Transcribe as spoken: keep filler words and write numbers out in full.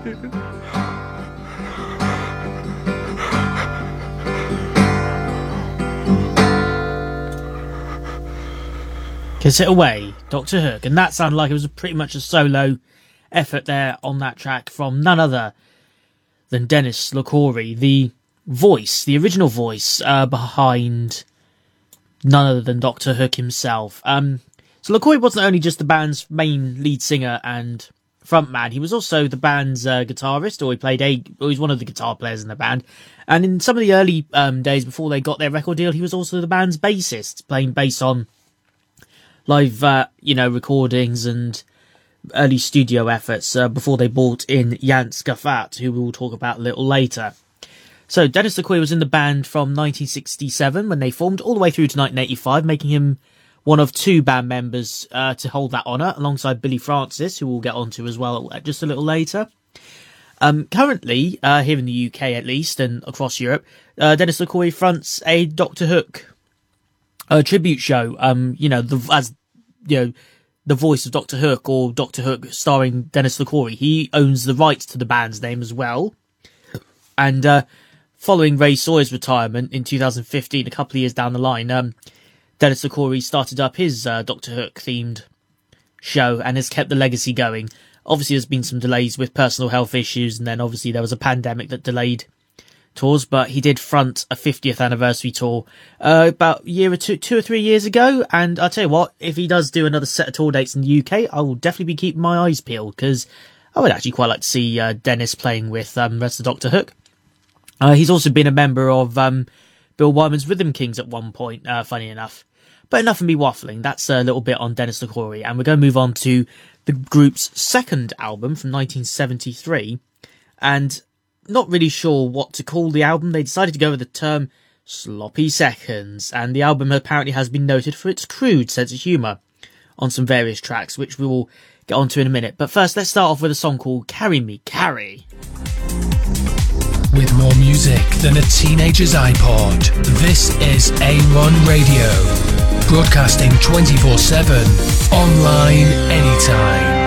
Kiss It Away, Doctor Hook. And that sounded like it was pretty much a solo effort there on that track from none other than Dennis LaCourie, the voice, the original voice uh, behind none other than Doctor Hook himself. Um, so LaCourie wasn't only just the band's main lead singer and frontman, he was also the band's uh, guitarist, or he played a, or he was one of the guitar players in the band. And in some of the early um, days before they got their record deal, he was also the band's bassist, playing bass on live, uh, you know, recordings and early studio efforts uh, before they brought in Jan Skaffat, who we'll talk about a little later. So Dennis LaCourie was in the band from nineteen sixty-seven when they formed, all the way through to nineteen eighty-five, making him one of two band members uh, to hold that honour, alongside Billy Francis, who we'll get onto as well just a little later. Um, currently, uh, here in the U K at least, and across Europe, uh, Dennis LaCourie fronts a Doctor Hook a tribute show, um, you know, the, as, you know, the voice of Doctor Hook, or Doctor Hook starring Dennis LaCourie. He owns the rights to the band's name as well. And, uh, following Ray Sawyer's retirement in two thousand fifteen, a couple of years down the line, um, Dennis LaCourie started up his, uh, Doctor Hook themed show and has kept the legacy going. Obviously, there's been some delays with personal health issues, and then obviously there was a pandemic that delayed tours, but he did front a fiftieth anniversary tour uh, about a year or two, two or three years ago. And I'll tell you what, if he does do another set of tour dates in the U K, I will definitely be keeping my eyes peeled, because I would actually quite like to see uh, Dennis playing with um, the rest of Doctor Hook. Uh, he's also been a member of um, Bill Wyman's Rhythm Kings at one point, uh, funny enough. But enough of me waffling. That's a little bit on Dennis LaCourie, and we're going to move on to the group's second album from nineteen seventy-three. And not really sure what to call the album. They decided to go with the term Sloppy Seconds, and the album apparently has been noted for its crude sense of humour on some various tracks, which we will get onto in a minute. But first, let's start off with a song called Carry Me, Carry. With more music than a teenager's iPod, this is A one Radio, broadcasting twenty-four seven, online anytime.